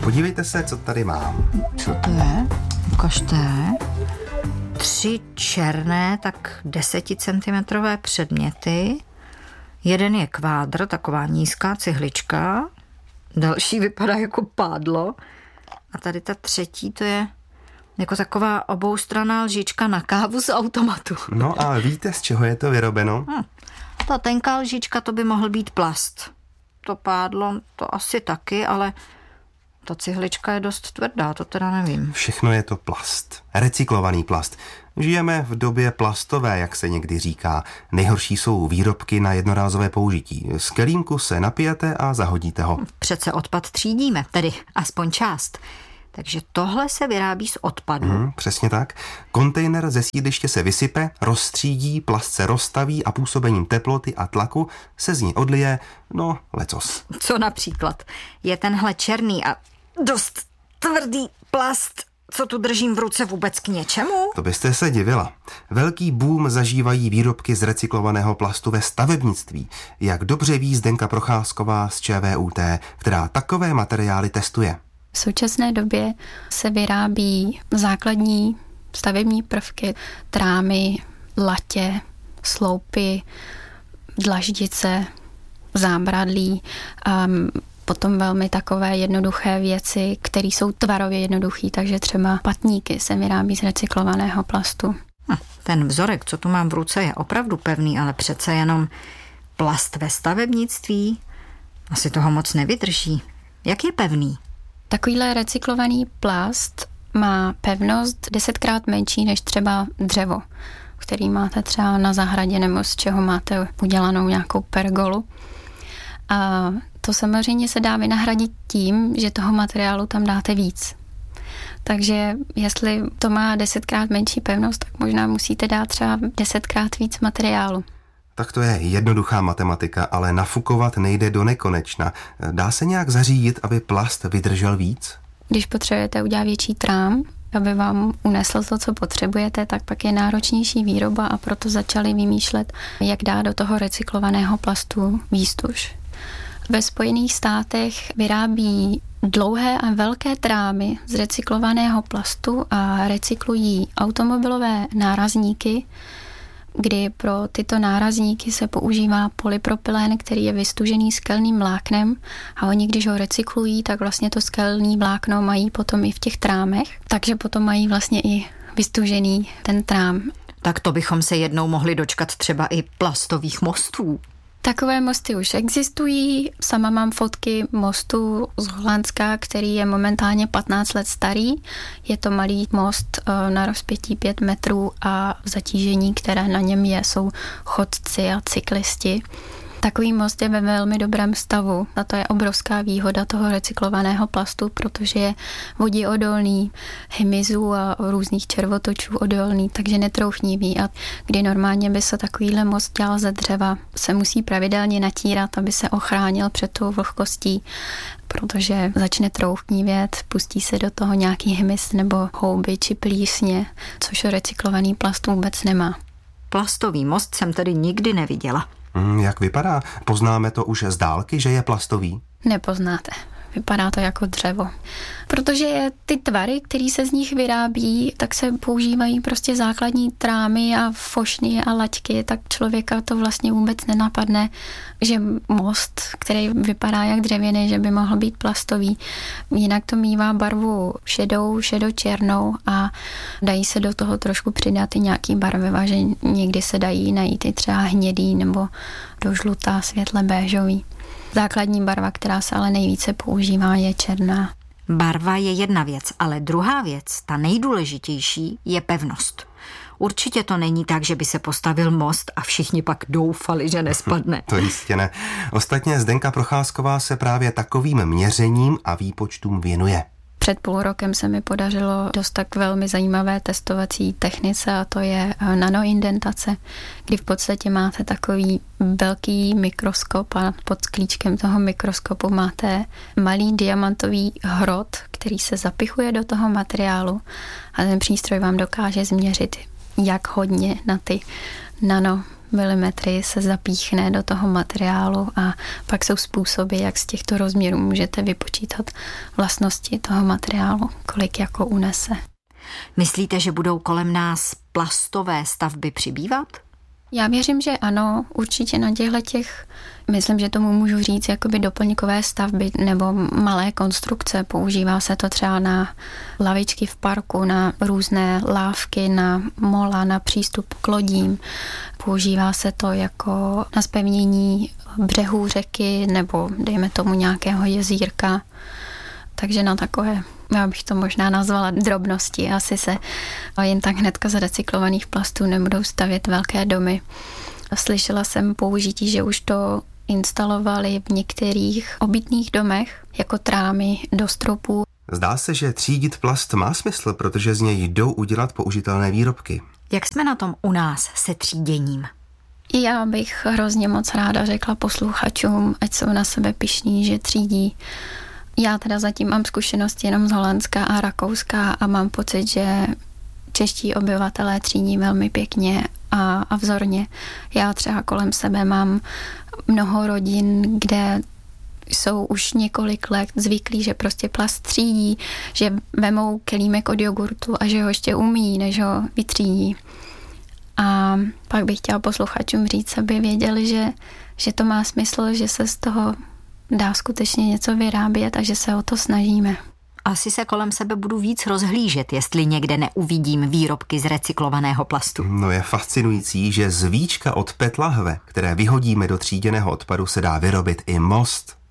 Podívejte se, co tady mám. Co to je? Ukažte. 3 černé, tak 10cm předměty. Jeden je kvádr, taková nízká cihlička. Další vypadá jako pádlo. A tady ta třetí, to je jako taková oboustranná lžička na kávu z automatu. No a víte, z čeho je to vyrobeno? Ta tenká lžička, to by mohl být plast. To pádlo, to asi taky, ale ta cihlička je dost tvrdá, to teda nevím. Všechno je to plast. Recyklovaný plast. Žijeme v době plastové, jak se někdy říká. Nejhorší jsou výrobky na jednorázové použití. Z kelímku se napijete a zahodíte ho. Přece odpad třídíme, tedy aspoň část. Takže tohle se vyrábí z odpadu. Přesně tak. Kontejner ze sídliště se vysype, rozstřídí, plast se rozstaví a působením teploty a tlaku se z ní odlije, no, lecos. Co například? Je tenhle černý a dost tvrdý plast, co tu držím v ruce, vůbec k něčemu? To byste se divila. Velký boom zažívají výrobky z recyklovaného plastu ve stavebnictví. Jak dobře ví Zdenka Procházková z ČVUT, která takové materiály testuje. V současné době se vyrábí základní stavební prvky, trámy, latě, sloupy, dlaždice, zábradlí, potom velmi takové jednoduché věci, které jsou tvarově jednoduché, takže třeba patníky se vyrábí z recyklovaného plastu. Ten vzorek, co tu mám v ruce, je opravdu pevný, ale přece jenom plast ve stavebnictví asi toho moc nevydrží. Jak je pevný? Takovýhle recyklovaný plast má pevnost 10krát menší než třeba dřevo, který máte třeba na zahradě nebo z čeho máte udělanou nějakou pergolu. A to samozřejmě se dá vynahradit tím, že toho materiálu tam dáte víc. Takže jestli to má 10krát menší pevnost, tak možná musíte dát třeba 10krát víc materiálu. Tak to je jednoduchá matematika, ale nafukovat nejde do nekonečna. Dá se nějak zařídit, aby plast vydržel víc? Když potřebujete udělat větší trám, aby vám unesl to, co potřebujete, tak pak je náročnější výroba a proto začali vymýšlet, jak dát do toho recyklovaného plastu výstuž. Ve Spojených státech vyrábí dlouhé a velké trámy z recyklovaného plastu a recyklují automobilové nárazníky, kdy pro tyto nárazníky se používá polypropylen, který je vystužený skelným vláknem a oni, když ho recyklují, tak vlastně to skelný vlákno mají potom i v těch trámech, takže potom mají vlastně i vystužený ten trám. Tak to bychom se jednou mohli dočkat třeba i plastových mostů. Takové mosty už existují. Sama mám fotky mostu z Holandska, který je momentálně 15 let starý. Je to malý most na rozpětí 5 metrů a v zatížení, které na něm jsou chodci a cyklisti. Takový most je ve velmi dobrém stavu a to je obrovská výhoda toho recyklovaného plastu, protože je voděodolný, hmyzu a různých červotočů odolný, takže netrouchnivý. A kdy normálně by se takovýhle most dělal ze dřeva, se musí pravidelně natírat, aby se ochránil před tou vlhkostí, protože začne trouchnivět, pustí se do toho nějaký hmyz nebo houby či plísně, což recyklovaný plast vůbec nemá. Plastový most jsem tedy nikdy neviděla. Jak vypadá? Poznáme to už z dálky, že je plastový? Nepoznáte. Vypadá to jako dřevo. Protože ty tvary, které se z nich vyrábí, tak se používají prostě základní trámy a fošny a laťky, tak člověka to vlastně vůbec nenapadne, že most, který vypadá jak dřevěný, že by mohl být plastový. Jinak to mívá barvu šedou, šedočernou a dají se do toho trošku přidat i nějaký barviva, že někdy se dají najít i třeba hnědý nebo do žlutá, světle béžový. Základní barva, která se ale nejvíce používá, je černá. Barva je jedna věc, ale druhá věc, ta nejdůležitější, je pevnost. Určitě to není tak, že by se postavil most a všichni pak doufali, že nespadne. To jistě ne. Ostatně Zdenka Procházková se právě takovým měřením a výpočtům věnuje. Před půl rokem se mi podařilo dostat k velmi zajímavé testovací technice a to je nanoindentace, kdy v podstatě máte takový velký mikroskop a pod sklíčkem toho mikroskopu máte malý diamantový hrot, který se zapichuje do toho materiálu a ten přístroj vám dokáže změřit jak hodně na ty nanomilimetry se zapíchne do toho materiálu a pak jsou způsoby, jak z těchto rozměrů můžete vypočítat vlastnosti toho materiálu, kolik jako unese. Myslíte, že budou kolem nás plastové stavby přibývat? Já věřím, že ano, určitě na těch, myslím, že tomu můžu říct, jakoby doplňkové stavby nebo malé konstrukce. Používá se to třeba na lavičky v parku, na různé lávky, na mola, na přístup k lodím. Používá se to jako na zpevnění břehů řeky nebo dejme tomu nějakého jezírka. Takže na takové, já bych to možná nazvala drobnosti. Asi se jen tak hnedka z recyklovaných plastů nebudou stavět velké domy. Slyšela jsem použití, že už to instalovali v některých obytných domech jako trámy do stropů. Zdá se, že třídit plast má smysl, protože z něj jdou udělat použitelné výrobky. Jak jsme na tom u nás se tříděním? Já bych hrozně moc ráda řekla posluchačům, ať jsou na sebe pyšní, že třídí. Já teda zatím mám zkušenosti jenom z Holandska a Rakouska a mám pocit, že čeští obyvatelé třídí velmi pěkně a vzorně. Já třeba kolem sebe mám mnoho rodin, kde jsou už několik let zvyklí, že prostě plast třídí, že vemou kelímek od jogurtu a že ho ještě umí, než ho vytřídí. A pak bych chtěla posluchačům říct, aby věděli, že to má smysl, že se z toho dá skutečně něco vyrábět a že se o to snažíme. Asi se kolem sebe budu víc rozhlížet, jestli někde neuvidím výrobky z recyklovaného plastu. No je fascinující, že z víčka od PET lahve, které vyhodíme do tříděného odpadu, se dá vyrobit i most.